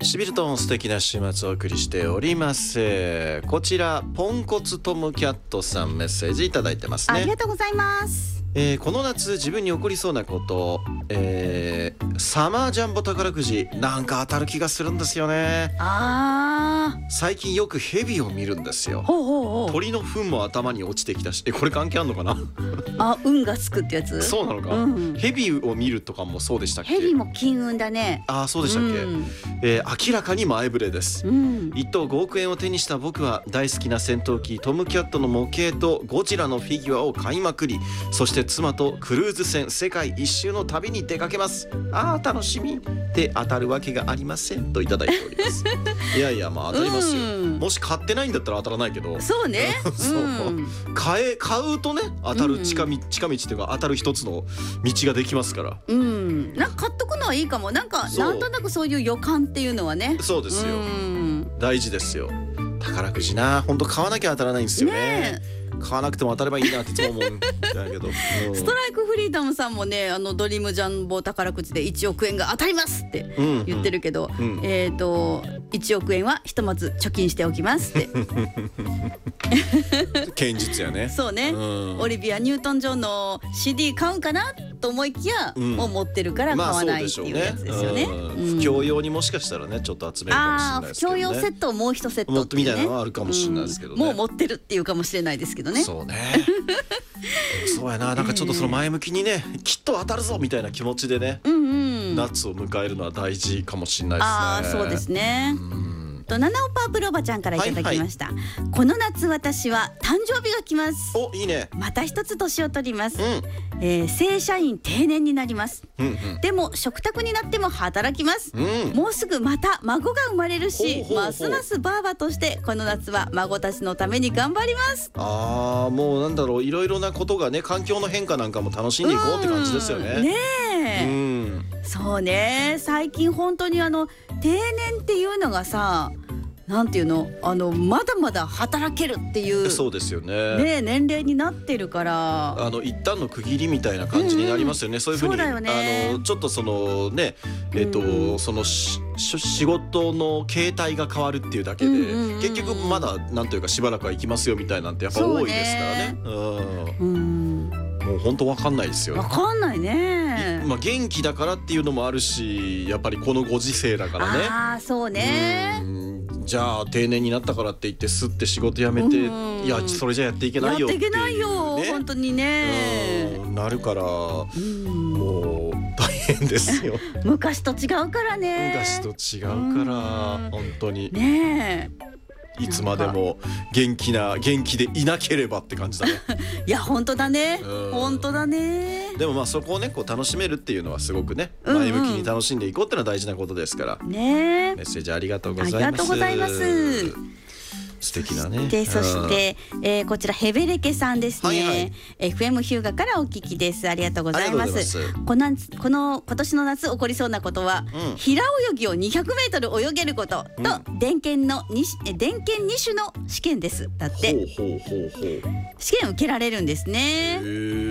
しびると素敵な週末をお送りしております。こちらポンコツトムキャットさんメッセージいただいてますね。 ありがとうございます。 この夏自分に起こりそうなこと、サマージャンボ宝くじなんか当たる気がするんですよね。最近よくヘビを見るんですよ。鳥の糞も頭に落ちてきたし、これ関係あんのかな運がつくってやつ。 そうなのか、ヘビを見るとかもそうでしたっけ。 ヘビも金運だね。 そうでしたっけ、明らかに前触れです、1等5億円を手にした僕は大好きな戦闘機トムキャットの模型とゴジラのフィギュアを買いまくり、そして妻とクルーズ船世界一周の旅に出かけます。楽しみで当たるわけがありませんといただいておりますいやいや当たりますよ、もし買ってないんだったら当たらないけど。 そうね買うとね当たる近道っていうか当たる一つの道ができますから、 なんか買っとくのはいいかも。なんとなくそういう予感っていうのはね。 そうですよ、大事ですよ。宝くじな、本当買わなきゃ当たらないんですよね。買わなくても当たればいいなっていつも思うんだけどストライクフリーダムさんもね、ドリームジャンボ宝くじで1億円が当たりますって言ってるけど、1億円はひとまず貯金しておきますって堅実やね。 そうね、オリビア・ニュートン・ジョンの CD 買うんかなと思いきや、もう持ってるから買わないっていうやつですよね。 不況用にもしかしたらねちょっと集めるかもしれないですけどね。 不況用セットをもう一セットってみいうね、 たいなのはあるかもしれないですけどね、 もう持ってるっていうかもしれないですけどね。 そうねそうやな、なんかちょっとその前向きにね、きっと当たるぞみたいな気持ちでね、夏を迎えるのは大事かもしれないですね。 そうですね。ナナオパープルおばちゃんからいただきました、この夏私は誕生日が来ます。 いいね。 また一つ年を取ります、正社員定年になります、でも食卓になっても働きます、もうすぐまた孫が生まれるし、ますますばあばとしてこの夏は孫たちのために頑張ります。 もうなんだろう、いろいろなことがね、環境の変化なんかも楽しんでいこうって感じですよね。そうね、 最近本当に定年っていうのがさ、なんていうの、まだまだ働けるっていう、 そうですよね。 年齢になってるから、 一旦の区切りみたいな感じになりますよね。そういうふうにちょっとそのね、その仕事の形態が変わるっていうだけで、結局まだなんというかしばらくは行きますよみたいなんてやっぱ多いですからね。もう本当わかんないですよね。 わかんないね。 元気だからっていうのもあるし、やっぱりこのご時世だからね。 そうね。 じゃあ定年になったからって言ってすって仕事辞めて、いやそれじゃやっていけないよっていうね。 やっていけないよ、本当にね。 なるから、もう大変ですよ昔と違うからね。 昔と違うから本当にね。 いつまでも元気でいなければって感じだねいや本当だね、本当だね。 でもそこをねこう楽しめるっていうのはすごくね、前向きに楽しんでいこうっていうのは大事なことですからね。メッセージありがとうございます。 ありがとうございます。 素敵なね。 そして、こちらヘベレケさんですね、FM ヒューガからお聞きです。ありがとうございます。今年の夏起こりそうなことは、平泳ぎを200メートル泳げることと、電検2種の試験です。だって試験受けられるんですね。